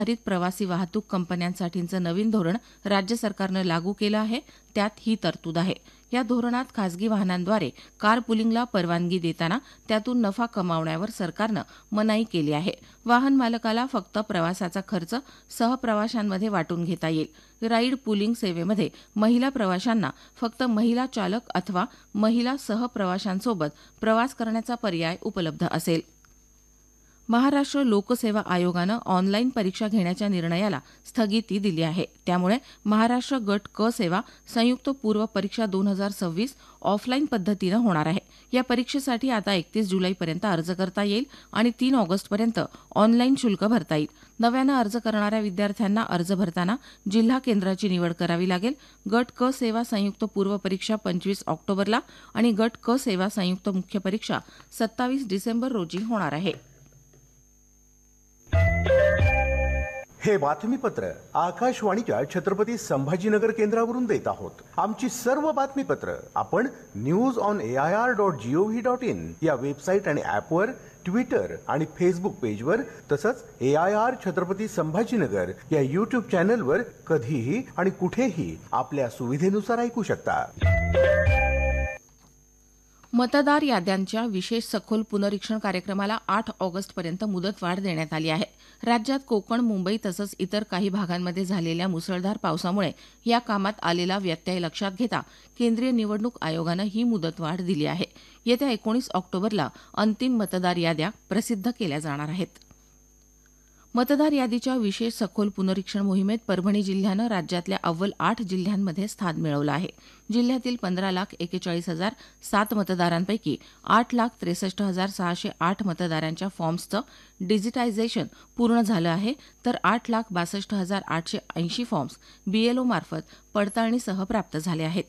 आधारित प्रवासी वाहतूक कंपन्यांसाठीचं नवीन धोरण राज्य सरकारनं लागू केलं आहे. त्यात ही तरतूद आहे. या धोरणात खासगी वाहनांद्वारे कार पुलिंगला परवानगी देताना त्यातून नफा कमावण्यावर सरकारनं मनाई केली आहे. वाहन मालकाला फक्त प्रवासाचा खर्च सहप्रवाशांमध्ये वाटून घेता येईल. राईड पुलिंग सेवेमध्ये महिला प्रवाशांना फक्त महिला चालक अथवा महिला सहप्रवाशांसोबत प्रवास करण्याचा पर्याय उपलब्ध असेल. महाराष्ट्र लोकसेवा आयोगानं ऑनलाईन परीक्षा घेण्याच्या निर्णयाला स्थगिती दिली आहे. त्यामुळे महाराष्ट्र गट क सेवा संयुक्त पूर्व परीक्षा 2026 ऑफलाईन पद्धतीनं होणार आहे. या परीक्षेसाठी आता 31 जुलैपर्यंत अर्ज करता येईल आणि 3 ऑगस्टपर्यंत ऑनलाईन शुल्क भरता येईल. नव्यानं अर्ज करणाऱ्या विद्यार्थ्यांना अर्ज भरताना जिल्हा केंद्राची निवड करावी लागेल. गट क सेवा संयुक्त पूर्व परीक्षा 25 ऑक्टोबरला आणि गट क सेवा संयुक्त मुख्य परीक्षा 27 डिसेंबर रोजी होणार आहे. हे बातमीपत्र आकाशवाणीच्या छत्रपती संभाजीनगर केंद्रावरून देत आहोत. आमची सर्व बातमीपत्र आपण news.air.gov.in या वेबसाईट आणि ऍपवर, ट्विटर आणि फेसबुक पेजवर तसंच AIR छत्रपती संभाजीनगर या युट्यूब चॅनलवर कधीही आणि कुठेही आपल्या सुविधेनुसार ऐकू शकता. मतदार याद्यांच्या विशेष सखोल पुनरीक्षण कार्यक्रमाला 8 ऑगस्टपर्यंत मुदतवाढ देण्यात आली आहे. राज्यात कोकण, मुंबई तसंच इतर काही भागांमध्ये झालेल्या मुसळधार पावसामुळे या कामात आलेला व्यत्यय लक्षात घेता केंद्रीय निवडणूक आयोगानं ही मुदतवाढ दिली आहे. येत्या 19 ऑक्टोबरला अंतिम मतदार याद्या प्रसिद्ध केल्या जाणार आहेत. मतदार यादीच्या विशेष सखोल पुनरीक्षण मोहिमेत परभणी जिल्ह्यानं राज्यातल्या अव्वल 8 जिल्ह्यांमध्ये स्थान मिळवलं आहे. जिल्ह्यातील 15,41,007 मतदारांपैकी 8,63,608 मतदारांच्या फॉर्म्सचं डिजिटायझेशन पूर्ण झालं आहे, तर 8,62,880 फॉर्म्स BLO मार्फत पडताळणीसह प्राप्त झाले आहेत.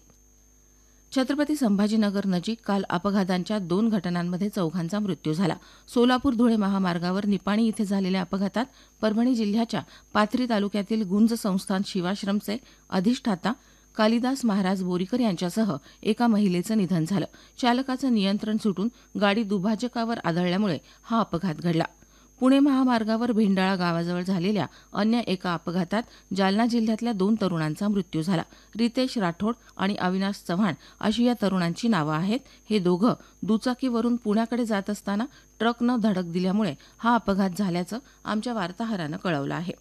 छत्रपती संभाजीनगर नजीक काल अपघातांच्या 2 घटनांमध्ये 4घांचा मृत्यू झाला. सोलापूर धुळे महामार्गावर निपाणी इथे झालेल्या अपघातात परभणी जिल्ह्याच्या पाथरी तालुक्यातील गुंज संस्थान शिवाश्रमचे अधिष्ठाता कालिदास महाराज बोरीकर यांच्यासह एका महिलेचं निधन झालं. चालकाचं नियंत्रण सुटून गाडी दुभाजकावर आदळल्यामुळे हा अपघात घडला. पुणे महामार्गावर भेंडाळा गावाजवळ झालेल्या अन्य एका अपघातात जालना जिल्ह्यातल्या 2 तरुणांचा मृत्यू झाला. रितेश राठोड आणि अविनाश चव्हाण अशी या तरुणांची नावं आहेत. हे दोघं दुचाकीवरून पुण्याकडे जात असताना ट्रकनं धडक दिल्यामुळे हा अपघात झाल्याचं आमच्या वार्ताहरानं कळवलं आहे.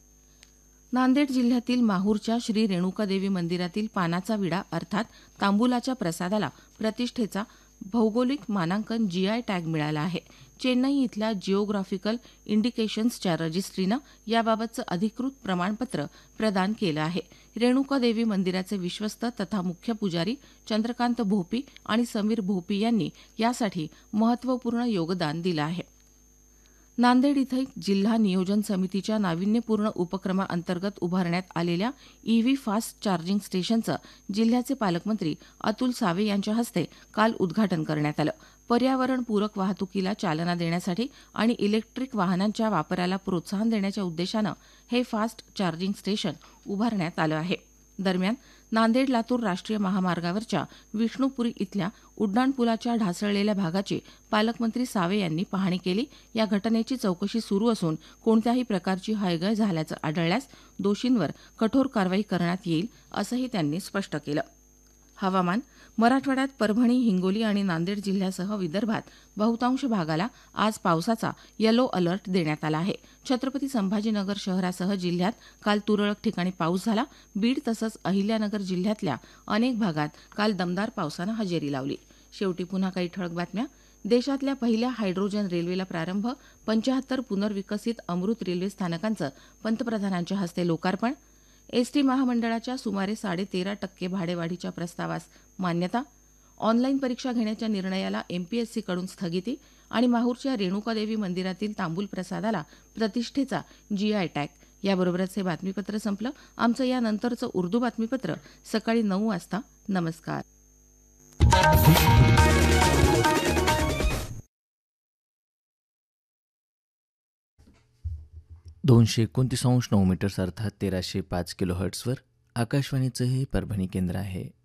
नांदेड जिल्ह्यातील माहूरच्या श्री रेणुकादेवी मंदिरातील पानाचा विडा अर्थात तांबुलाच्या प्रसादाला प्रतिष्ठेचा भौगोलिक मानांकन GI टॅग मिळाला आहे. चेन्नई इथल्या जिओग्राफिकल इंडिकेशन्सच्या रजिस्ट्रीनं याबाबतचं अधिकृत प्रमाणपत्र प्रदान केलं आहे. रेणुकादेवी मंदिराचे विश्वस्त तथा मुख्य पुजारी चंद्रकांत भोपी आणि समीर भोपी यांनी यासाठी महत्त्वपूर्ण योगदान दिलं आहे. नांदेड इथं जिल्हा नियोजन समितीच्या नाविन्यपूर्ण उपक्रमाअंतर्गत उभारण्यात आलेल्या EV फास्ट चार्जिंग स्टेशनचं जिल्ह्याचे पालकमंत्री अतुल सावे यांच्या हस्ते काल उद्घाटन करण्यात आलं. पर्यावरणपूरक वाहतुकीला चालना देण्यासाठी आणि इलेक्ट्रिक वाहनांच्या वापराला प्रोत्साहन देण्याच्या उद्देशानं हे फास्ट चार्जिंग स्टेशन उभारण्यात आलं आहे. दरम्यान नांदेड लातूर राष्ट्रीय महामार्गावरच्या विष्णुपुरी इथल्या उड्डाणपुलाच्या ढासळलेल्या भागाची पालकमंत्री सावे यांनी पाहणी केली. या घटनेची चौकशी सुरू असून कोणत्याही प्रकारची हयगय झाल्याचं आढळल्यास दोषींवर कठोर कारवाई करण्यात येईल असंही त्यांनी स्पष्ट केलं. हवामान. मराठवाड्यात परभणी, हिंगोली आणि नांदेड जिल्ह्यासह विदर्भात बहुतांश भागाला आज पावसाचा येलो अलर्ट देण्यात आला आहे. छत्रपती संभाजीनगर शहरासह जिल्ह्यात काल तुरळक ठिकाणी पाऊस झाला. बीड तसंच अहिल्यानगर जिल्ह्यातल्या अनेक भागात काल दमदार पावसानं हजेरी लावली. शेवटी पुन्हा काही ठळक बातम्या. देशातल्या पहिल्या हायड्रोजन रेल्वेला प्रारंभ. 75 पुनर्विकसित अमृत रेल्वे स्थानकांचं पंतप्रधानांच्या हस्ते लोकार्पण. एसटी महामंडळाच्या सुमारे 13.5% भाडेवाढीच्या प्रस्तावास मान्यता. ऑनलाईन परीक्षा घेण्याच्या निर्णयाला MPSCकडून स्थगिती आणि माहूरच्या रेणुकादेवी मंदिरातील तांबूल प्रसादाला प्रतिष्ठेचा GI टॅग. याबरोबरच हे बातमीपत्र संपलं. आमचं यानंतरचं उर्दू बातमीपत्र सकाळी 9 वाजता. नमस्कार. 229.9 मीटर्स अर्थात 1305 किलोहर्ट्झवर आकाशवाणीचं हे परभणी केंद्र आहे.